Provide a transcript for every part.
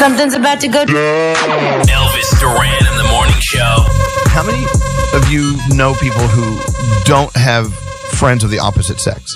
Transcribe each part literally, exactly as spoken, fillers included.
Something's about to go down. Elvis Duran in the morning show. How many of you know people who don't have friends of the opposite sex?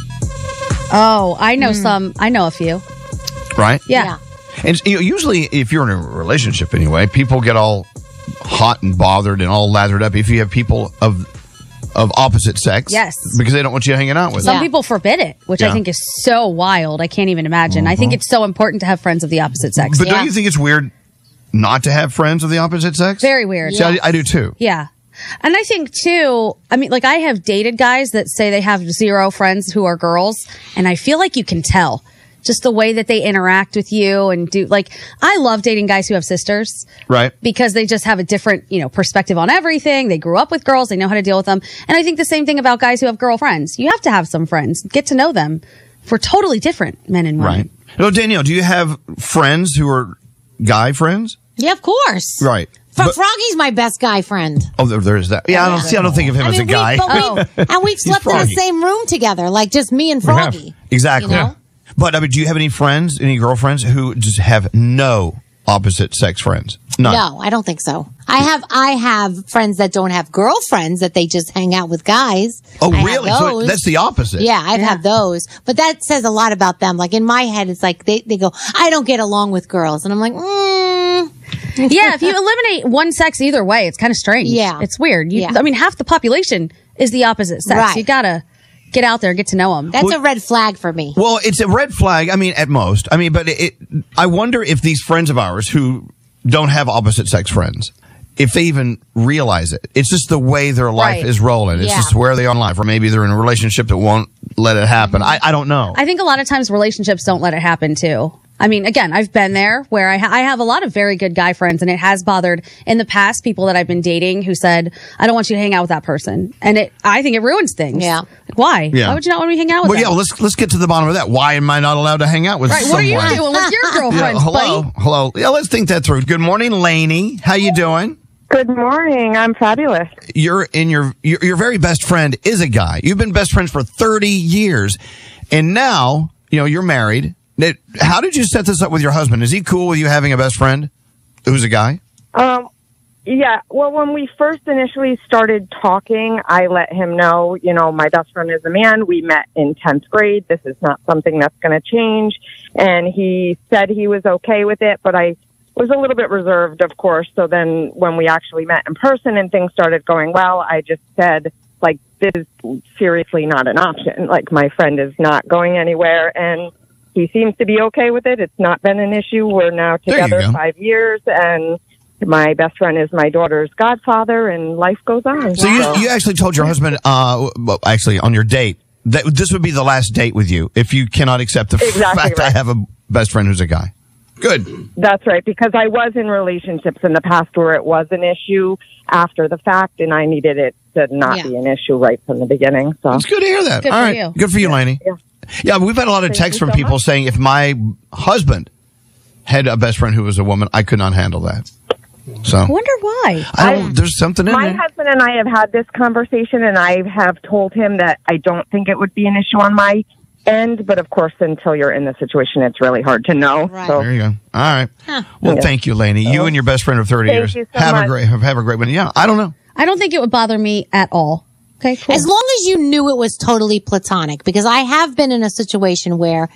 Oh, I know mm. some. I know a few. Right? Yeah. yeah. And you know, usually, if you're in a relationship anyway, people get all hot and bothered and all lathered up if you have people of of opposite sex. Yes. Because they don't want you hanging out with Some them. yeah. people forbid it, which yeah. I think is so wild. I can't even imagine. Mm-hmm. I think it's so important to have friends of the opposite sex. But yeah. don't you think it's weird not to have friends of the opposite sex? Very weird. See, I, I do too. Yeah. And I think too, I mean, like I have dated guys that say they have zero friends who are girls, and I feel like you can tell. Just the way that they interact with you and do, like, I love dating guys who have sisters. Right. Because they just have a different, you know, perspective on everything. They grew up with girls. They know how to deal with them. And I think the same thing about guys who have girlfriends. You have to have some friends. Get to know them. We're totally different, men and women. Right. No, Danielle, do you have friends who are guy friends? Yeah, of course. Right. But, Froggy's my best guy friend. Oh, there, there is that. Yeah, I don't see. I don't think of him I as mean, a guy. We, but oh. we, and we've slept in the Froggy. same room together, like just me and Froggy. Exactly. You know? But I mean, do you have any friends, any girlfriends who just have no opposite sex friends? None. No, I don't think so. I have I have friends that don't have girlfriends, that they just hang out with guys. Oh, I really? have So those. that's the opposite. Yeah, I've Yeah. had those. But that says a lot about them. Like in my head, it's like they, they go, I don't get along with girls. And I'm like, mm. Yeah, if you eliminate one sex either way, it's kind of strange. Yeah. It's weird. You, Yeah. I mean, half the population is the opposite sex. Right. You gotta get out there and get to know them. That's Well- a red flag for me. Well, it's a red flag. I mean, at most. I mean, but it, it, I wonder if these friends of ours who don't have opposite sex friends, if they even realize it. It's just the way their life Right. is rolling. It's Yeah. just where they are in life. Or maybe they're in a relationship that won't let it happen. I, I don't know. I think a lot of times relationships don't let it happen too. I mean, again, I've been there where I, ha- I have a lot of very good guy friends, and it has bothered in the past people that I've been dating who said, I don't want you to hang out with that person. And it, I think it ruins things. Yeah. Like, why? Yeah. Why would you not want me to hang out with Well, them? yeah, let's let's get to the bottom of that. Why am I not allowed to hang out with Right. someone? What are you doing with your Yeah, girlfriends, hello, buddy? hello. Yeah, let's think that through. Good morning, Lainey. How you doing? Good morning. I'm fabulous. You're in your, your your very best friend is a guy. You've been best friends for thirty years, and now you know you're married. Now, how did you set this up with your husband? Is he cool with you having a best friend who's a guy? Um, yeah. Well, when we first initially started talking, I let him know, you know, my best friend is a man. We met in tenth grade. This is not something that's going to change. And he said he was okay with it, but I was a little bit reserved, of course. So then when we actually met in person and things started going well, I just said, like, this is seriously not an option. Like, my friend is not going anywhere. And he seems to be okay with it. It's not been an issue. We're now There you together go. five years, and my best friend is my daughter's godfather, and life goes on. So you you actually told your husband, uh, well, actually on your date, that this would be the last date with you if you cannot accept the Exactly fact I right. have a best friend who's a guy. Good. That's right, because I was in relationships in the past where it was an issue after the fact, and I needed it to not Yeah. be an issue right from the beginning. So It's good to hear that. Good All for right. you. Good for you, Lainey. Yeah. Yeah, we've had a lot of Thank texts you from so people much. saying if my husband had a best friend who was a woman, I could not handle that. So I wonder why. I don't, there's something in my there. husband and I have had this conversation, and I have told him that I don't think it would be an issue on my end. But of course, until you're in the situation, it's really hard to know. Right. So There you go. All right. Well, Yeah. thank you, Lainey. You and your best friend of thirty Thank years. you so have a much. great have a great one. Yeah, I don't know. I don't think it would bother me at all. Okay, cool. As long as you knew it was totally platonic, because I have been in a situation where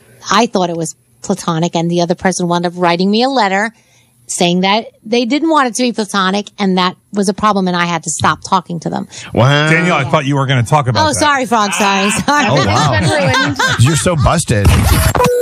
I thought it was platonic and the other person wound up writing me a letter saying that they didn't want it to be platonic, and that was a problem, and I had to stop talking to them. Wow. Danielle, I thought you were going to talk about Oh, that. sorry, Frog. Sorry. Sorry. Oh wow. It's been ruined. You're so busted.